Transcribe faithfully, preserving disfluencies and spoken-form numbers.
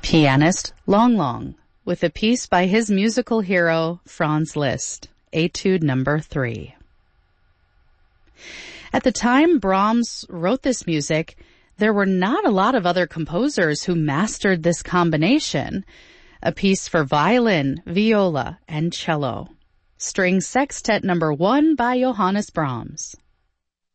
Pianist Long Long, with a piece by his musical hero Franz Liszt, Etude number three. At the time Brahms wrote this music, there were not a lot of other composers who mastered this combination, a piece for violin, viola, and cello. String Sextet number one by Johannes Brahms.